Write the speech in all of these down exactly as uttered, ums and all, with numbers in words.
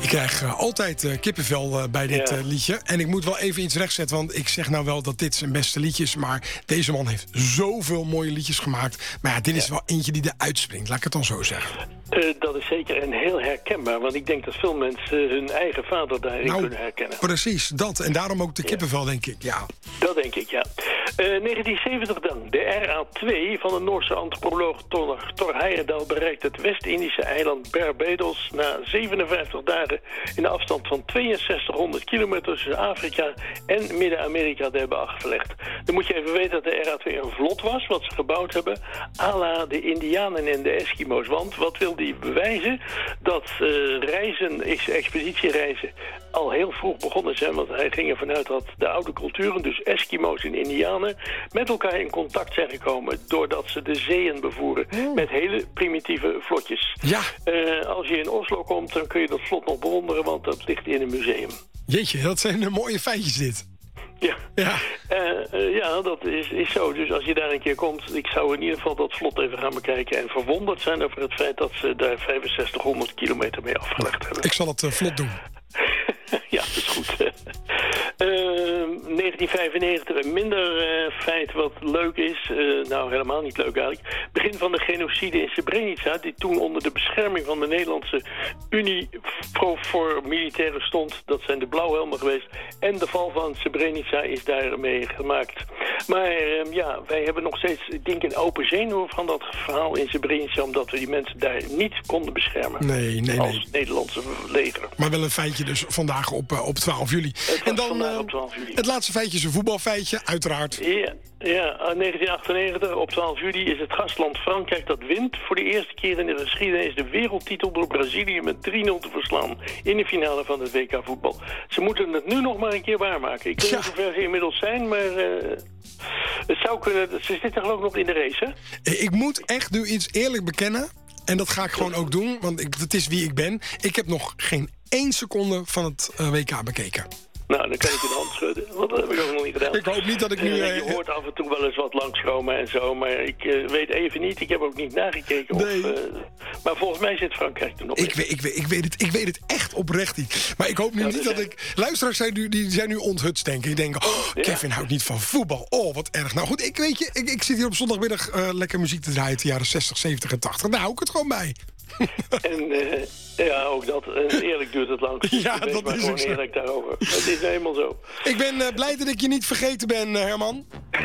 Ik krijg uh, altijd uh, kippenvel uh, bij dit Ja. uh, liedje. En ik moet wel even iets rechtzetten, want ik zeg nou wel dat dit zijn beste liedje is. Maar deze man heeft zoveel mooie liedjes gemaakt. Maar ja, dit is Ja. wel eentje die eruit springt, laat ik het dan zo zeggen. Uh, dat is zeker en heel herkenbaar. Want ik denk dat veel mensen hun eigen vader daarin Nou, kunnen herkennen. Precies, dat. En daarom ook de kippenvel, denk ik. Ja. Dat denk ik, ja. Uh, negentien zeventig dan. De R A twee van de Noorse antropoloog Thor, Thor Heyerdahl bereikt het West-Indische eiland Barbados na zevenenvijftig dagen in de afstand van tweeënzestighonderd kilometer tussen Afrika en Midden-Amerika te hebben afgelegd. Dan moet je even weten dat de R A twee een vlot was, wat ze gebouwd hebben, à la de Indianen en de Eskimo's. Want wat wil die bewijzen? Dat uh, reizen, expeditiereizen, al heel vroeg begonnen zijn, want hij ging ervan uit dat de oude culturen, dus Eskimo's en Indianen, met elkaar in contact zijn gekomen doordat ze de zeeën bevoeren mm. met hele primitieve vlotjes. Ja. Uh, als je in Oslo komt, dan kun je dat vlot nog bewonderen, want dat ligt in een museum. Jeetje, dat zijn uh, mooie feitjes dit. Ja, ja. Uh, uh, ja dat is, is zo. Dus als je daar een keer komt, ik zou in ieder geval dat vlot even gaan bekijken en verwonderd zijn over het feit dat ze daar vijfenzestighonderd kilometer mee afgelegd hebben. Ik zal het uh, vlot doen. Ja, dat is goed. Uh, negentien vijfennegentig, een minder uh, feit wat leuk is. Uh, nou, helemaal niet leuk eigenlijk. Begin van de genocide in Srebrenica, die toen onder de bescherming van de Nederlandse Unie voor Militairen stond. Dat zijn de blauwhelmen geweest. En de val van Srebrenica is daarmee gemaakt. Maar uh, ja, wij hebben nog steeds, ik denk, een open zenuw van dat verhaal in Srebrenica, omdat we die mensen daar niet konden beschermen. Nee, nee, nee. Als Nederlandse leger. Maar wel een feitje dus vandaag op, uh, op twaalf juli. En dan uh, op twaalf juli. Het laatste feitje is een voetbalfeitje, uiteraard. Ja, ja, negentien achtennegentig, op twaalf juli is het gastland Frankrijk dat wint. Voor de eerste keer in de geschiedenis de wereldtitel door Brazilië met drie nul te verslaan in de finale van het W K voetbal. Ze moeten het nu nog maar een keer waarmaken. Ik weet niet ja. hoe ver ze inmiddels zijn, maar uh, het zou kunnen. Ze zitten geloof ik nog in de race, hè? Ik moet echt nu iets eerlijk bekennen. En dat ga ik gewoon ook doen, want ik, dat is wie ik ben. Ik heb nog geen één seconde van het uh, W K bekeken. Nou, dan kan ik je de hand schudden, want dat heb ik ook nog niet gedaan. Ik hoop niet dat ik nu... Uh, je hoort af en toe wel eens wat langskomen en zo, maar ik uh, weet even niet. Ik heb ook niet nagekeken. Nee. Of, uh, maar volgens mij zit Frankrijk er nog in. Ik weet, ik, weet, ik, weet het, ik weet het echt oprecht niet. Maar ik hoop nu ja, niet dat echt. ik... Luisteraars zijn nu, die zijn nu onthutst, denk ik. Die denken, oh, ja. Kevin houdt niet van voetbal. Oh, wat erg. Nou goed, ik weet je, ik, ik zit hier op zondagmiddag uh, lekker muziek te draaien... de jaren zestig, zeventig en tachtig. Daar hou ik het gewoon bij. En uh, ja, ook dat. En eerlijk duurt het lang. Ja, dat maar is gewoon eerlijk daarover. Het is helemaal zo. Ik ben uh, blij dat ik je niet vergeten ben, uh, Herman.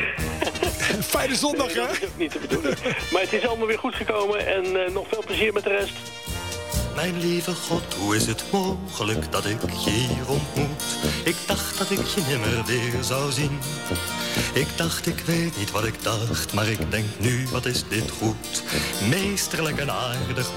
Fijne zondag, nee, hè? Dat is ook niet te bedoelen. Maar het is allemaal weer goed gekomen. En uh, nog veel plezier met de rest. Mijn lieve God, hoe is het mogelijk dat ik je hier ontmoet? Ik dacht dat ik je nimmer weer zou zien. Ik dacht, ik weet niet wat ik dacht, maar ik denk nu, wat is dit goed? Meesterlijk en aardig.